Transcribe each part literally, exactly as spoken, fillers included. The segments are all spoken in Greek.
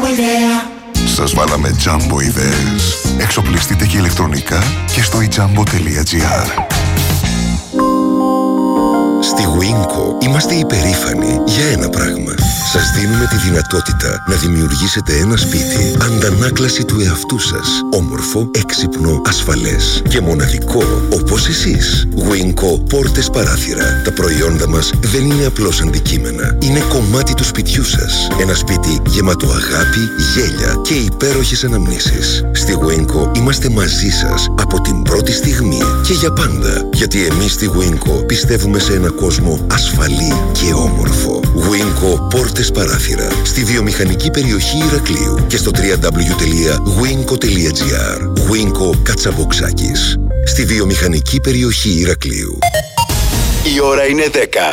ιδέα. Σας βάλαμε Jumbo ιδέες. Εξοπλιστείτε και ηλεκτρονικά και στο i jumbo τελεία gr. Στη Winco είμαστε υπερήφανοι για ένα πράγμα. Σας δίνουμε τη δυνατότητα να δημιουργήσετε ένα σπίτι αντανάκλαση του εαυτού σας. Όμορφο, έξυπνο, ασφαλές και μοναδικό όπως εσείς. Winco πόρτες παράθυρα. Τα προϊόντα μας δεν είναι απλώς αντικείμενα. Είναι κομμάτι του σπιτιού σας. Ένα σπίτι γεμάτο αγάπη, γέλια και υπέροχες αναμνήσεις. Στη Winco είμαστε μαζί σας από την πρώτη στιγμή και για πάντα. Γιατί εμείς στη Winco πιστεύουμε σε ένα κόσμο ασφαλή και όμορφο. Winco πόρτες παράθυρα στη βιομηχανική περιοχή Ηρακλείου και στο double-u double-u double-u τελεία winco τελεία gr. Winco Κατσαποξάκης στη βιομηχανική περιοχή Ηρακλείου. Η ώρα είναι δέκα.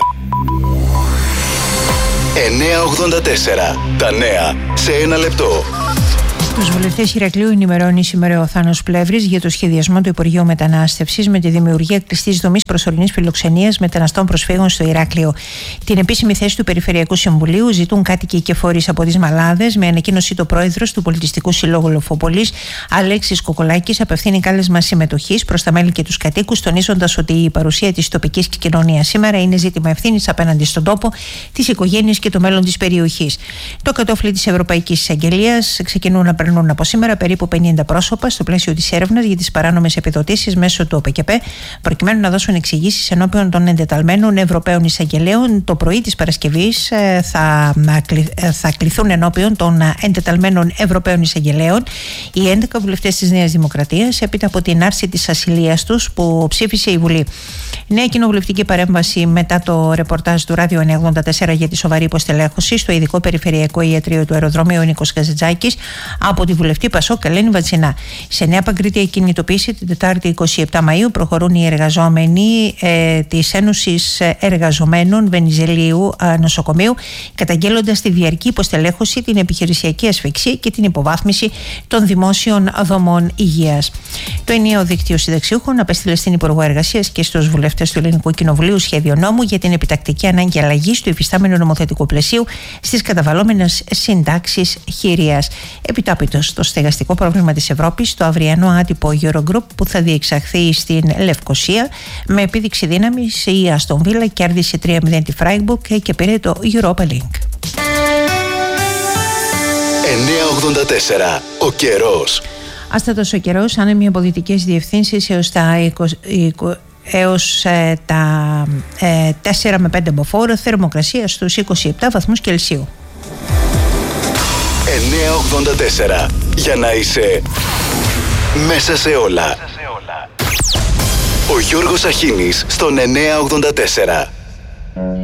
εννιά ογδόντα τέσσερα. Τα νέα σε ένα λεπτό. Τους βουλευτές Ηρακλείου ενημερώνει σήμερα ο Θάνος Πλεύρης για το σχεδιασμό του Υπουργείου Μετανάστευσης με τη δημιουργία κλειστής δομής προσωρινής φιλοξενίας μεταναστών προσφύγων στο Ηράκλειο. Την επίσημη θέση του Περιφερειακού Συμβουλίου ζητούν κάτοικοι και φορείς από τις Μαλάδες, με ανακοίνωση το πρόεδρος του Πολιτιστικού Συλλόγου Λοφοπολής, Αλέξης Κοκολάκης, απευθύνει κάλεσμα συμμετοχής προς τα μέλη και τους κατοίκους, τονίζοντας ότι η παρουσία της τοπικής κοινωνίας σήμερα είναι ζήτημα ευθύνης απέναντι στον τόπο, τις οικογένειες και το μέλλον της περιοχής. Το κατόφλι της Ευρωπαϊκής Εισαγγελίας ξεκινούν να περνούν από σήμερα περίπου πενήντα πρόσωπα στο πλαίσιο της έρευνας για τις παράνομες επιδοτήσεις μέσω του ΟΠΕΚΕΠΕ, προκειμένου να δώσουν εξηγήσεις ενώπιον των εντεταλμένων Ευρωπαίων Εισαγγελέων. Το πρωί της Παρασκευής θα, θα κληθούν ενώπιον των εντεταλμένων Ευρωπαίων Εισαγγελέων οι έντεκα βουλευτές της Νέας Δημοκρατίας, έπειτα από την άρση της ασυλίας τους που ψήφισε η Βουλή. Νέα κοινοβουλευτική παρέμβαση μετά το ρεπορτάζ του Ράδιο εννιά ογδόντα τέσσερα για τη σοβαρή υποστελέχωση στο ειδικό περιφερειακό ιατρείο του αεροδρομίου Νίκος Καζατζάκης από τη βουλευτή Πασόκ Ελένη Βατσινά. Σε νέα παγκρίτια κινητοποίηση την Τετάρτη εικοστή εβδόμη Μαΐου προχωρούν οι εργαζόμενοι ε, της Ένωσης Εργαζομένων Βενιζελίου ε, Νοσοκομείου, καταγγέλλοντας τη διαρκή υποστελέχωση, την επιχειρησιακή ασφυξία και την υποβάθμιση των δημόσιων δομών υγείας. Το ενιαίο δίκτυο συνταξιούχων απέστειλε στην Υπουργό Εργασίας και στους βουλευτές του Ελληνικού Κοινοβουλίου σχέδιο νόμου για την επιτακτική ανάγκη αλλαγής του υφιστάμενου νομοθετικού πλαισίου στις καταβαλλόμενες συντάξεις χειρίας. Επιτάπητος το στεγαστικό πρόβλημα της Ευρώπης, το αυριανό άτυπο Eurogroup που θα διεξαχθεί στην Λευκοσία με επίδειξη δύναμης, η Αστον Βίλα κέρδισε τρία μηδέν τη Freiburg και πήρε το Europa League. εννιά ογδόντα τέσσερα. Ο καιρός. Άστατος ο καιρός, άνεμοι από δυτικές διευθύνσεις έως τα είκοσι, έως ε, τα ε, τέσσερα με πέντε μποφόρ, θερμοκρασία στους είκοσι επτά βαθμούς Κελσίου. εννιά ογδόντα τέσσερα. Για να είσαι μέσα σε όλα. Ο Γιώργος Αχίνης στον εννιά ογδόντα τέσσερα.